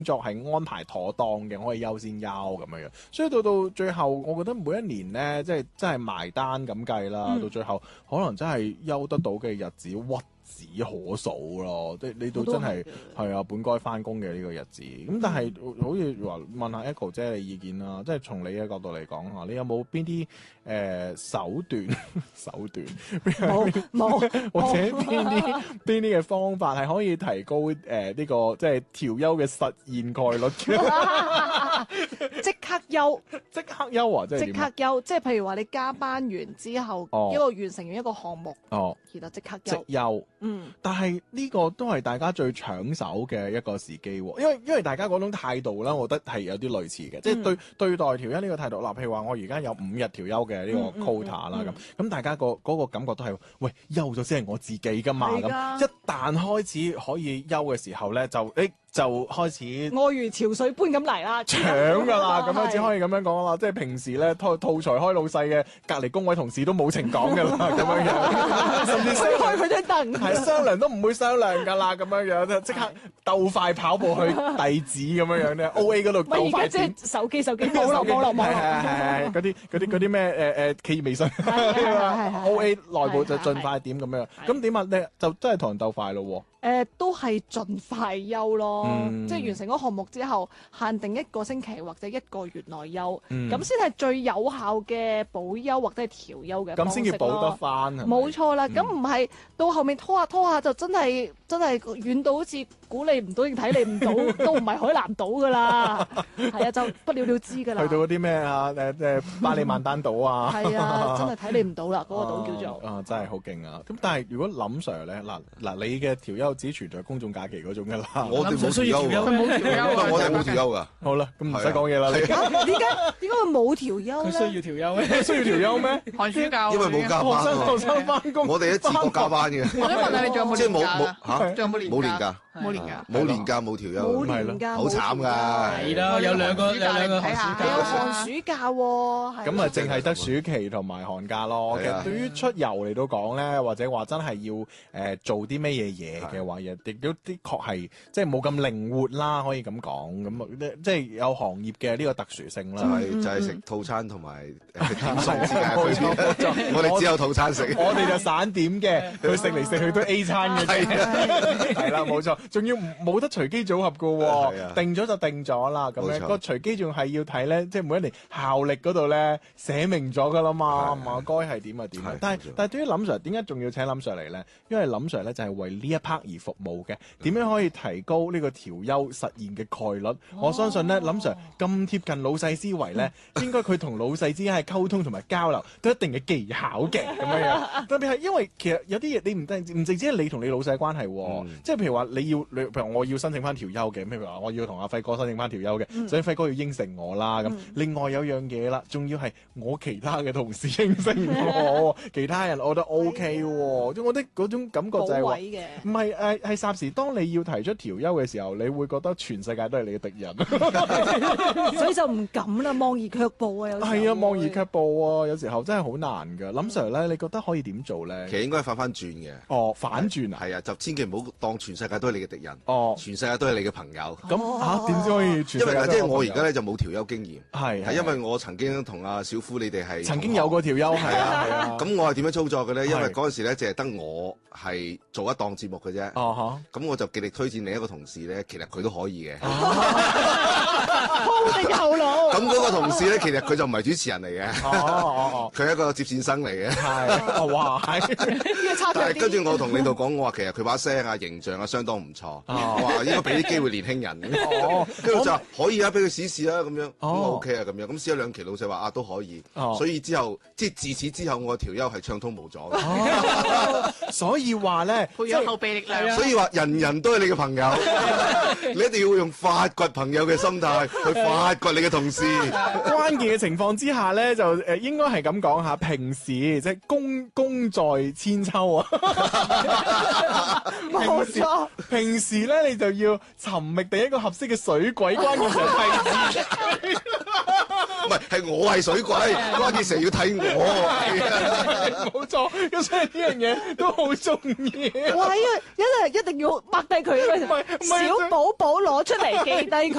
作係安排妥當嘅，我可以優先休咁樣樣。所以到最後，我覺得每一年咧，即係真係埋單咁計啦，到最後可能真係休得到嘅日子屈指可數咯，即係你到真係係啊，本該翻工嘅呢個日子。咁但係好似話問下 Echo 姐你意見啦，即係從你嘅角度嚟講嚇，你有冇邊啲手段冇或者邊啲嘅方法係可以提高呢個即係調休嘅實現概率嘅？ 即刻休， 即刻休啊！即係即點啊刻休，即係譬如話你加班完之後，一個完成完一個項目， 哦， 然後即刻即休。 休。但係呢個都係大家最搶手嘅一個時機喎，因為大家嗰種態度啦，我覺得係有啲類似嘅，即係對待調休呢個態度。嗱，譬如話我而家有5日調休嘅呢個 quota 啦，咁大家嗰個感覺都係，喂，休咗先係我自己噶嘛，咁一旦開始可以休嘅時候咧，就開始愛如潮水般咁嚟啦， 搶㗎啦，咁樣只可以咁樣講啦。即係平時咧吐槽開老細嘅隔離工位同事都冇情講㗎啦，咁樣樣，甚至推開佢張凳， 係商量都唔會商量㗎啦，咁樣樣即刻鬥快跑步去遞紙咁樣樣咧，OA 嗰度鬥快點。 即係手機網絡， 係嗰啲咩企業微信，OA 內部就盡快點咁樣。咁點啊？你就真係同人鬥快咯喎！ 都係盡快休咯，即係完成嗰個項目之後，限定1個星期或者1個月內休，咁先係最有效嘅補休或者係調休嘅方式咯。 咁先至補得翻， 冇錯啦，咁唔係到後面拖下就真係遠到好似估你唔到，亦睇你唔到，都唔係海南島噶啦，係啊，就不了了之噶啦。 去到嗰啲咩啊巴里曼丹島啊， 係啊，真係睇你唔到啦，嗰個島叫做真係好勁啊！咁但係如果林 Sir 咧，嗱你嘅調休只存在公眾假期嗰種噶啦， 我哋冇調休㗎，我哋冇調休㗎。 好啦，咁唔使講嘢啦。 點解會冇調休咧？ 佢需要調休咩？ 需要調休咩？ 寒暑假因為冇加班學生翻工， 我哋一自覺加班嘅。 我想問下你仲有冇即係年假㗎？ 嚇， 仲有冇冇年假？ 冇年假， 冇年假冇調休， 冇年假， 好慘㗎。 係啦，有兩個寒暑假， 有寒暑假喎。 咁啊，淨係得暑期同埋寒假咯。其實對於出遊嚟到講咧，或者話真係要做啲咩嘢嘅話，亦都的確係即係冇咁靈活啦，可以咁講。咁即係有行業嘅呢個特殊性啦。 就係食套餐同埋點數之間嘅區別。我哋只有套餐食， 我哋就散點嘅，佢食嚟食去都 A 餐嘅啫。係啦，冇錯，仲要冇得隨機組合噶喎，定咗就定咗啦。咁樣個隨機仲係要睇咧，即係每一年效力嗰度咧寫明咗噶啦嘛，嘛該係點就點。但係對於林 Sir 點解仲要請林 Sir 嚟咧？因為林 Sir 咧就係為呢一 part 而服務嘅。點樣可以提高呢個調休實現嘅概率？我相信咧，林 Sir 咁貼近老細思維咧，應該佢同老細之間嘅溝通同埋交流都一定嘅技巧嘅咁樣樣。特別係因為其實有啲嘢你唔淨止係你同你老細嘅關係喎，即係譬如話譬如我要申請翻調休嘅，譬如話我要同阿輝哥申請翻調休嘅，所以輝哥要應承我啦。咁另外有樣嘢啦，仲要係我其他嘅同事應承我，其他人我覺得 OK 喎。我覺得嗰種感覺就係話，唔係係霎時當你要提出調休嘅時候，你會覺得全世界都係你嘅敵人， 所以就唔敢啦，望而卻步啊！有時係啊，望而卻步啊！有時候真係好難㗎。林 Sir 咧，你覺得可以點做咧？ 其實應該反轉嘅。 哦，反轉啊！ 係啊，就千祈唔好當全世界都係你嘅敵人。 哦， 全世界都係你嘅朋友。 咁點先可以全世界都係朋友？ 因為即係我而家咧就冇調休經驗。 係因為我曾經同阿小夫你哋係曾經有過調休，係啊。 咁我係點樣操作嘅咧？因為嗰陣時咧，淨係得我係做一檔節目嘅啫。咁我就極力推薦另一個同事咧，其實佢都可以嘅。 鋪定後路。 咁嗰個同事咧，其實佢就唔係主持人嚟嘅。佢係一個接線生嚟嘅。 係。哇！ 但係跟住我同領導講，我話其實佢把聲啊、形象啊相當唔錯。我話應該俾啲機會年輕人。跟住就話可以啊，俾佢試試啊咁樣。咁 OK 啊咁樣。咁試咗2期，老細話啊都可以。所以之後即係自此之後，我調休係暢通無阻嘅。 所以話咧， 培養後備力量。 所以話人人都係你嘅朋友，你一定要用發掘朋友嘅心態去發掘你嘅同事。 關鍵嘅情況之下咧，就應該係咁講下，平時即係功在千秋啊。 冇錯。 平時咧，你就要尋覓第一個合適嘅水鬼，關鍵就係唔係係我係水鬼，關鍵時要睇我。 冇錯，咁所以呢樣嘢都好重要。 哇！一定要擘低佢，小寶寶攞出嚟記低佢。